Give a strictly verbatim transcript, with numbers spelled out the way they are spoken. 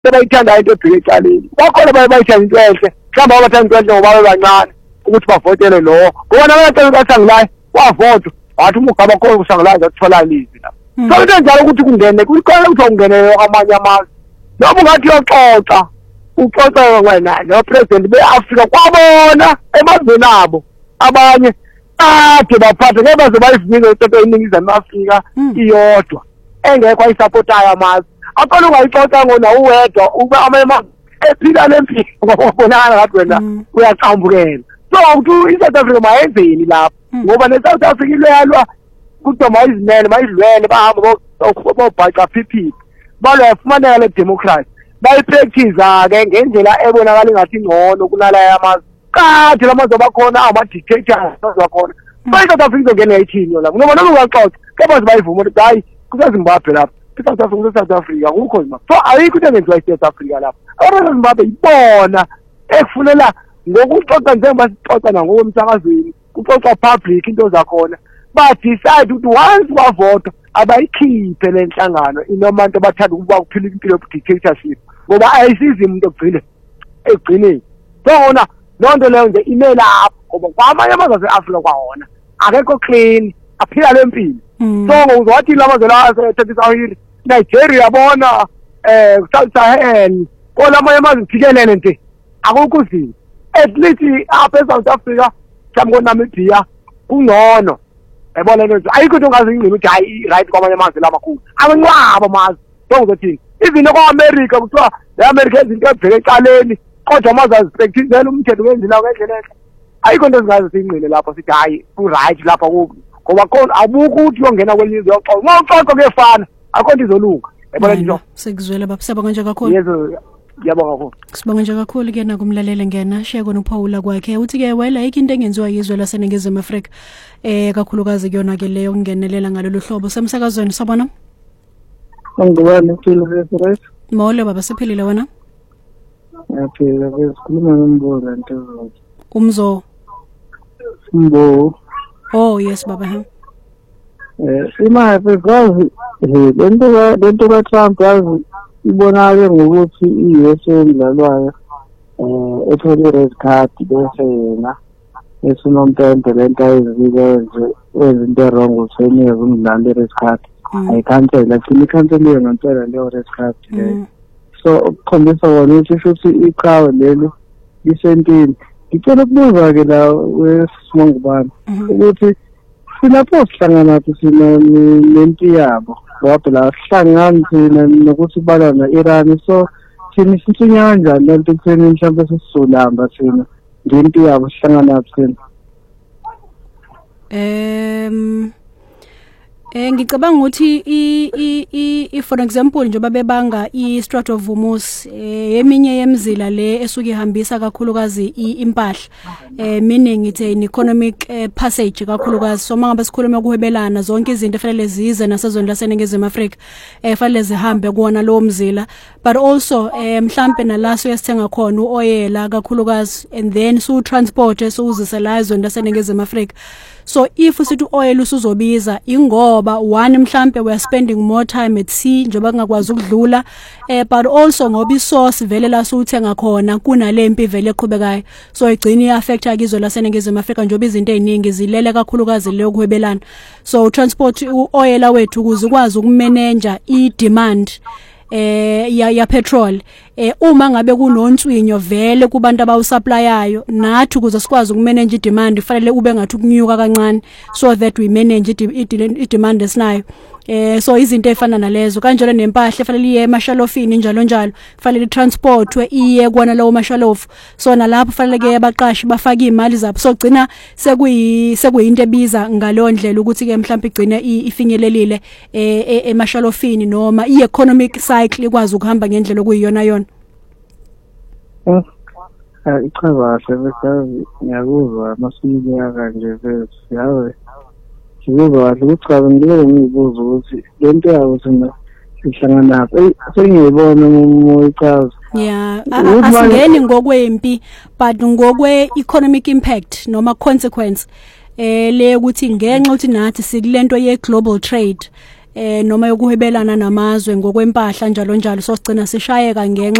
bayithanda into ebheke ecaleni bakhona bayithanda into enhle mhlawumbe abathanda into enhle ngoba bancane ukuthi bavotele lo ngoba nabantwana bathangelayo wavota wathi umugaba khona kusangelayo ukuthola lizi la so into njalo ukuthi kungene kukhona ukuthi ungene amanye amazwe noma ungathi uyoxoxa uxoxa wena no president beAfrika kwabona emazweni abo abanye ade baphathe ngeke baze bayivile into eningizimu Afrika iyodwa engekho ayisupportayo amazwe akona ungayixoxa ngona uwedwa uba amema ephila lempilo ngoba bonakala ngathi wena uyaqhambukela so ukuthi iSouth Africa mayenzeni lapho ngoba neSouth Africa ilwelwa kuthiwa mayizimele mayidlwele bahamba bobhaca phiphi balwa yafumaneka le democracy bayipractice-ke ngendlela ebonakala ingathi ngcono kunala yamazwe kade lamazwe abakhona ama-dictators bakhona bayiSouth Africa izongena eyithini yona noma noma ungaxoxa kepha bayivuma ukuthi hayi kuseZimbabwe lapho iSouth Africa kuseSouth Africa akukho nje so ayikho into engenziwa eSouth Africa lapho abantu baseZimbabwe ibona ekufunela ngokuxoxa njengoba sixoxa nangokomsakazweni kuxoxa public into zakhona badecide ukuthi once bavota abayikhiphe le nhlangano inomanto abathanda ukuba kuphila impilo dictatorship ngoba ayisizi umuntu ogcine egcineni so wona lonto leyo nje email apho ngoba kwamanye amazwe aseAfrika kwahona akekho clean aphila lempilo so ngokuthi lamazwe la aseThembisayo Nigeria yabona eh South Sahel kolamanye amazwe jikelele nje akukho izinto at least apha eSouth Africa jambo Namibia kungcono ebona lento ayikho into ongazingqina ukuthi hayi right kwamanye amazwe lamakhulu abancwaba amazwe songothini even kwa-America kuthiwa le-America izinto ebheke ecaleni kodwa amazwe azipracticele umthetho wendlela ngendlela enhle ayikho into ezingaze siyingqine lapho sithi hayi ku-right lapha ngoba khona abukho ukuthi uyongena kwelinye izwe uyoxoxa uma uxoxa kuyefana akho nto izolunga ebona nje sikuzwela baba siyabonga nje kakhulu yezo yabonga kakhulu sibonga nje kakhulu ke nakumlalele ngena share kona uPaula kwakhe uthi ke wela ikinto engenziwa yizwe laseNingizimu Afrika eh kakhulukazi kuyona ke leyo kungenelela ngalolu hlobo semsakazweni sabona ngubani uphila right molo baba siphilile wena yaphila besikhuluma nombo nto umzo mbo oh yes baba ha eh ima because lento lento ka Trump yazi ibonakala ngokuthi i-U S A emdlalwayo eh ethole red card bese yena esinomtento lento ayizile nje ezinto wrong utheniwe umdlali red card ayikhansela kimi ikhanseliwe ngempela leyo red card so ukukhombisa wona ukuthi futhi iqhawe leli lisentini ngicela ukubuza ke la wesimongubani ukuthi silapho sihlangana nathi sina nempi yabo ngoba la sihlangana thina nokuthi balwa na-Iran so thina sithunya kanjani lento ekutheni mhlawumbe sisizolamba thina ngempi yabo sihlangana nathi thina em Eh ngicabanga ukuthi i i for example njengoba bebanga i Strait of Hormuz eminye yemzila le esuke ihambisa kakhulukazi impahla eh meaning it's an economic passage kakhulukazi so mangabe sikhuluma ukuhwebelana zonke izinto efanele zize nasezweni laseNingizimu Afrika efanele zihambe kuona lo mzila but also mhlambe nalaso yesithenga khona uoyela kakhulukazi and then so transport esuzisela ezweni laseNingizimu Afrika so if usithi oil usuzobiza ingoba one mhlambe we are spending more time at sea njengoba ngakwazi ukudlula eh but also ngoba isource vele la suthenga khona kunalempi vele eqhubekayo so igcina iaffect akizwe laseNingizimu Afrika njengoba izinto eziningi zilele kakhulukazi leyo kuhwebelana so transport uoil wethu ukuze ukwazi ukumanage i demand eh ya ya petrol eh uma ngabe kunontswinyo vele kubantu abawusupplyayo nathi ukuze sikwazi ukumanage demand ifanele ube ngathi ukunyuka kancane so that we manage i demand esinayo eh so izinto ezifana nalezo kanjalo nempahla efanele iye emashalofini njalo njalo fanele transportwe iye kwana lawo mashalofu so nalapho fanele ke abaqashi bafaka imali zabo so gcina sekuyi sekuyinto ebiza ngalo ndlela ukuthi ke mhlawumbe igcine ifinyelelile eh emashalofini noma i economic cycle ikwazi ukuhamba ngendlela okuyiyona yona eh ichaza kahle ngiyakuzwa amasiko yakanje vese yawe Ngizwa ukuthi ngibele ngibuza ukuthi lento yabo sina sihlangana lapho sengiyibona umoyichaza yeah asingeni ngokwempi but ngokwe economic impact noma consequence eh le ukuthi ngenxa ukuthi nathi sikulento ye global trade eh noma yokuhwebelana namazwe ngokwempahla njalo njalo so sigcina sishayeka ngenxa